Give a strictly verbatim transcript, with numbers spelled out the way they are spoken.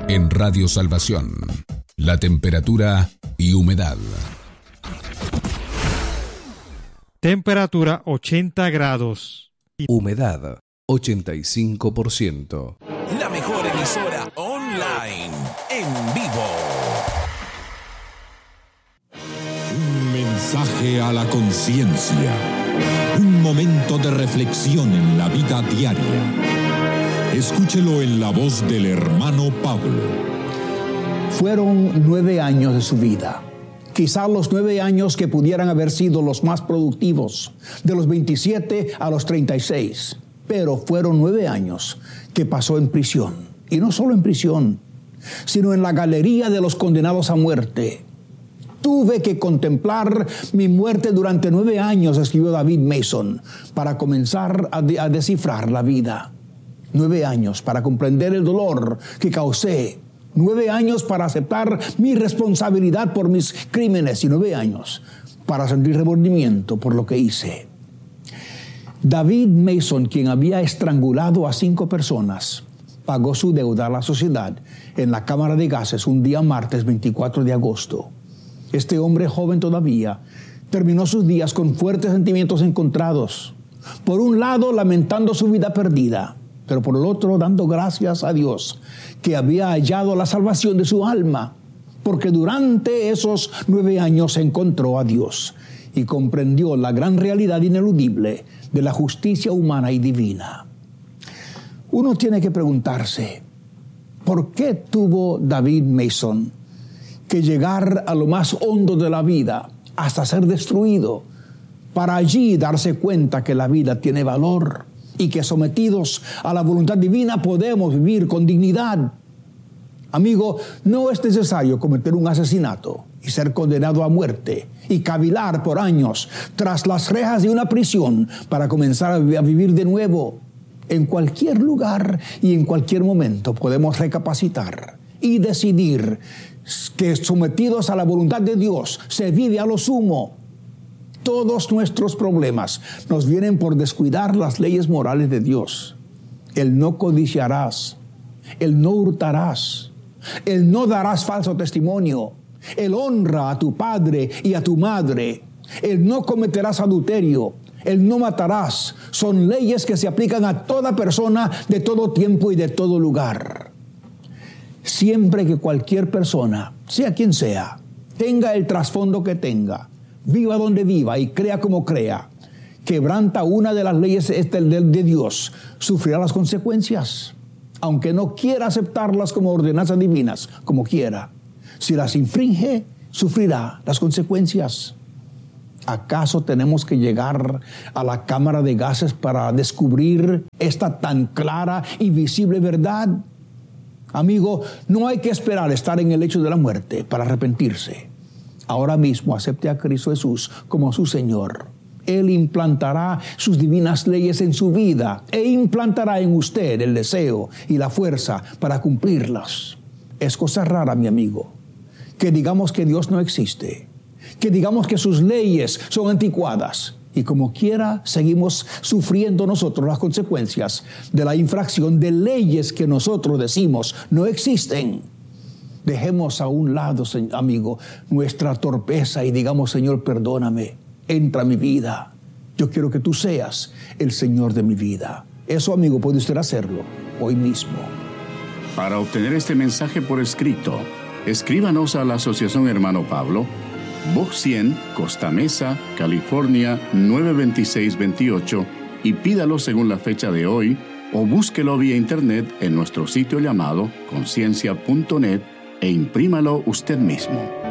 En Radio Salvación, la temperatura y humedad. Temperatura ochenta grados. Humedad ochenta y cinco por ciento. La mejor emisora online, en vivo. Un mensaje a la conciencia. Un momento de reflexión en la vida diaria. Escúchelo en la voz del hermano Pablo. Fueron nueve años de su vida. Quizás los nueve años que pudieran haber sido los más productivos, de los veintisiete a los treinta y seis. Pero fueron nueve años que pasó en prisión. Y no solo en prisión, sino en la galería de los condenados a muerte. Tuve que contemplar mi muerte durante nueve años, escribió David Mason, para comenzar a, de- a descifrar la vida. Nueve años para comprender el dolor que causé. Nueve años para aceptar mi responsabilidad por mis crímenes. Y nueve años para sentir remordimiento por lo que hice. David Mason, quien había estrangulado a cinco personas, pagó su deuda a la sociedad en la cámara de gases un día martes veinticuatro de agosto. Este hombre joven todavía terminó sus días con fuertes sentimientos encontrados. Por un lado, lamentando su vida perdida, pero por el otro, dando gracias a Dios que había hallado la salvación de su alma, porque durante esos nueve años encontró a Dios y comprendió la gran realidad ineludible de la justicia humana y divina. Uno tiene que preguntarse, ¿por qué tuvo David Mason que llegar a lo más hondo de la vida hasta ser destruido, para allí darse cuenta que la vida tiene valor y que sometidos a la voluntad divina podemos vivir con dignidad? Amigo, no es necesario cometer un asesinato y ser condenado a muerte y cavilar por años tras las rejas de una prisión para comenzar a vivir de nuevo. En cualquier lugar y en cualquier momento podemos recapacitar y decidir que sometidos a la voluntad de Dios se vive a lo sumo. Todos nuestros problemas nos vienen por descuidar las leyes morales de Dios. El no codiciarás, el no hurtarás, el no darás falso testimonio, el honra a tu padre y a tu madre, el no cometerás adulterio, el no matarás. Son leyes que se aplican a toda persona de todo tiempo y de todo lugar. Siempre que cualquier persona, sea quien sea, tenga el trasfondo que tenga, viva donde viva y crea como crea, quebranta una de las leyes de Dios, sufrirá las consecuencias, aunque no quiera aceptarlas como ordenanzas divinas, como quiera. Si las infringe, sufrirá las consecuencias. ¿Acaso tenemos que llegar a la cámara de gases para descubrir esta tan clara y visible verdad? Amigo, no hay que esperar estar en el lecho de la muerte para arrepentirse. Ahora mismo acepte a Cristo Jesús como su Señor. Él implantará sus divinas leyes en su vida e implantará en usted el deseo y la fuerza para cumplirlas. Es cosa rara, mi amigo, que digamos que Dios no existe, que digamos que sus leyes son anticuadas y como quiera seguimos sufriendo nosotros las consecuencias de la infracción de leyes que nosotros decimos no existen. Dejemos a un lado, amigo, nuestra torpeza y digamos, Señor, perdóname, entra a mi vida. Yo quiero que tú seas el Señor de mi vida. Eso, amigo, puede usted hacerlo hoy mismo. Para obtener este mensaje por escrito, escríbanos a la Asociación Hermano Pablo, Box cien, Costa Mesa, California nueve dos seis dos ocho y pídalo según la fecha de hoy o búsquelo vía internet en nuestro sitio llamado conciencia punto net e imprímalo usted mismo.